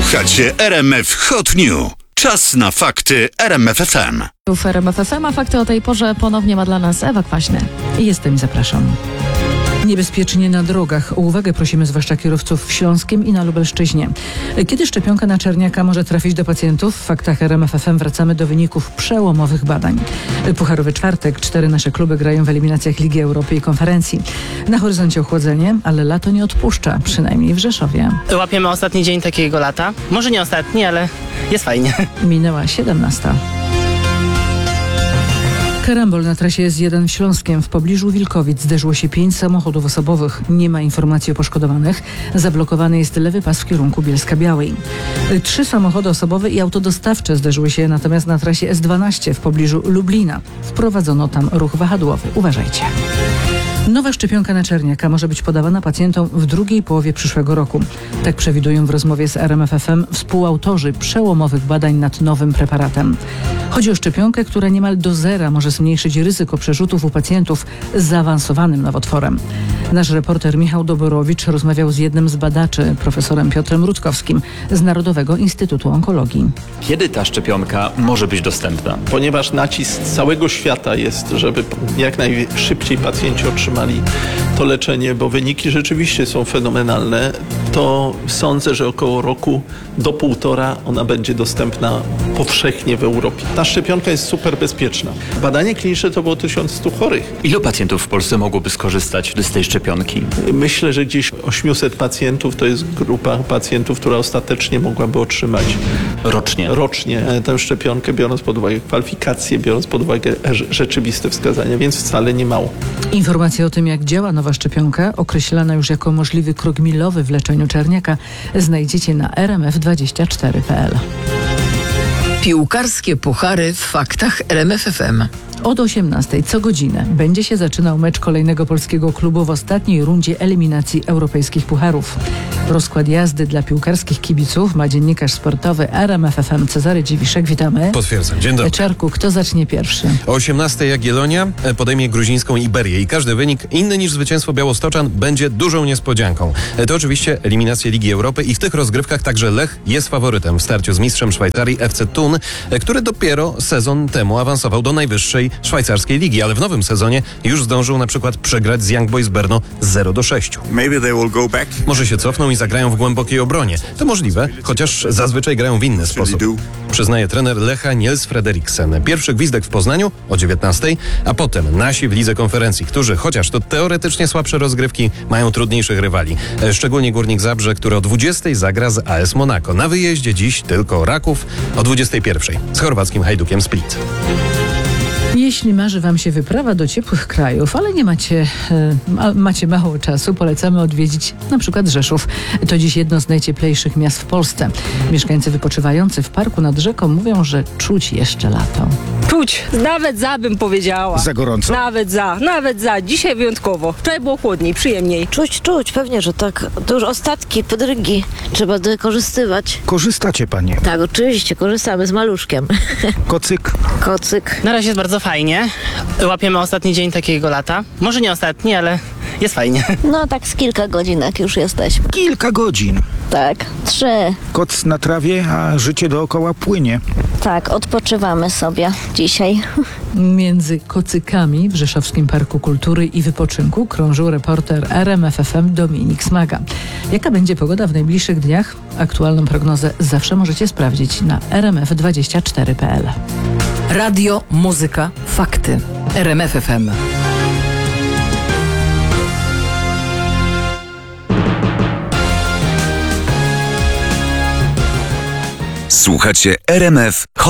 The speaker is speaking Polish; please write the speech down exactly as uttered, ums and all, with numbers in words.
Słuchacie R M F Hot News. Czas na fakty R M F F M. W R M F F M, a fakty o tej porze ponownie ma dla nas Ewa Kwaśny. I jestem i zapraszam. Niebezpiecznie na drogach. O uwagę prosimy zwłaszcza kierowców w Śląskiem i na Lubelszczyźnie. Kiedy szczepionka na czerniaka może trafić do pacjentów? W faktach R M F F M wracamy do wyników przełomowych badań. Pucharowy czwartek. Cztery nasze kluby grają w eliminacjach Ligi Europy i konferencji. Na horyzoncie ochłodzenie, ale lato nie odpuszcza, przynajmniej w Rzeszowie. Łapiemy ostatni dzień takiego lata. Może nie ostatni, ale jest fajnie. Minęła siedemnasta. Karambol na trasie S jeden w Śląskiem. W pobliżu Wilkowic zderzyło się pięć samochodów osobowych. Nie ma informacji o poszkodowanych. Zablokowany jest lewy pas w kierunku Bielska-Białej. Trzy samochody osobowe i auto dostawcze zderzyły się natomiast na trasie S dwanaście w pobliżu Lublina. Wprowadzono tam ruch wahadłowy. Uważajcie. Nowa szczepionka na czerniaka może być podawana pacjentom w drugiej połowie przyszłego roku. Tak przewidują w rozmowie z R M F F M współautorzy przełomowych badań nad nowym preparatem. Chodzi o szczepionkę, która niemal do zera może zmniejszyć ryzyko przerzutów u pacjentów z zaawansowanym nowotworem. Nasz reporter Michał Doborowicz rozmawiał z jednym z badaczy, profesorem Piotrem Rutkowskim z Narodowego Instytutu Onkologii. Kiedy ta szczepionka może być dostępna? Ponieważ nacisk całego świata jest, żeby jak najszybciej pacjenci otrzymali to leczenie, bo wyniki rzeczywiście są fenomenalne, to sądzę, że około roku do półtora ona będzie dostępna powszechnie w Europie. Ta szczepionka jest super bezpieczna. Badanie kliniczne to było tysiąc sto chorych. Ilu pacjentów w Polsce mogłoby skorzystać z tej szczepionki? Myślę, że gdzieś osiemset pacjentów to jest grupa pacjentów, która ostatecznie mogłaby otrzymać Rocznie? Rocznie tę szczepionkę, biorąc pod uwagę kwalifikacje, biorąc pod uwagę rzeczywiste wskazania, więc wcale nie mało. Informacje o tym, jak działa nowa szczepionka, określana już jako możliwy krok milowy w leczeniu czerniaka, znajdziecie na r m f dwadzieścia cztery kropka p l. Piłkarskie puchary w faktach R M F F M. Od osiemnastej co godzinę będzie się zaczynał mecz kolejnego polskiego klubu w ostatniej rundzie eliminacji europejskich pucharów. Rozkład jazdy dla piłkarskich kibiców ma dziennikarz sportowy R M F F M Cezary Dziwiszek. Witamy. Potwierdzam. Dzień dobry. Czarku, kto zacznie pierwszy? O osiemnastej Jagiellonia podejmie gruzińską Iberię i każdy wynik inny niż zwycięstwo Białostoczan będzie dużą niespodzianką. To oczywiście eliminacje Ligi Europy i w tych rozgrywkach także Lech jest faworytem w starciu z mistrzem Szwajcarii F C Thun, który dopiero sezon temu awansował do najwyższej szwajcarskiej ligi, ale w nowym sezonie już zdążył na przykład przegrać z Young Boys Brno zero do sześciu. Może się cofną i zagrają w głębokiej obronie. To możliwe, chociaż zazwyczaj grają w inny sposób. Przyznaje trener Lecha Niels Frederiksen. Pierwszy gwizdek w Poznaniu o dziewiętnastej, a potem nasi w Lidze Konferencji, którzy chociaż to teoretycznie słabsze rozgrywki mają trudniejszych rywali. Szczególnie Górnik Zabrze, który o dwudziestej zagra z A S Monaco. Na wyjeździe dziś tylko Raków o dwudziestej pierwszej z chorwackim Hajdukiem Split. Jeśli marzy wam się wyprawa do ciepłych krajów, ale nie macie, e, macie mało czasu, polecamy odwiedzić na przykład Rzeszów. To dziś jedno z najcieplejszych miast w Polsce. Mieszkańcy wypoczywający w parku nad rzeką mówią, że czuć jeszcze lato. Czuć, nawet za bym powiedziała. Za gorąco? Nawet za, nawet za. Dzisiaj wyjątkowo. Wczoraj było chłodniej, przyjemniej. Czuć, czuć, pewnie, że tak. To już ostatki, podrygi. Trzeba wykorzystywać. Korzystacie panie? Tak, oczywiście, korzystamy z maluszkiem. Kocyk? Kocyk. Na razie jest bardzo fajnie. Łapiemy ostatni dzień takiego lata. Może nie ostatni, ale jest fajnie. No tak z kilka godzinek już jesteśmy. Kilka godzin. Tak, trzy. Koc na trawie, a życie dookoła płynie. Tak, odpoczywamy sobie dzisiaj. Między kocykami w Rzeszowskim Parku Kultury i Wypoczynku krążył reporter R M F F M Dominik Smaga. Jaka będzie pogoda w najbliższych dniach? Aktualną prognozę zawsze możecie sprawdzić na r m f dwadzieścia cztery kropka p l. Radio, muzyka, fakty. R M F F M. Słuchacie R M F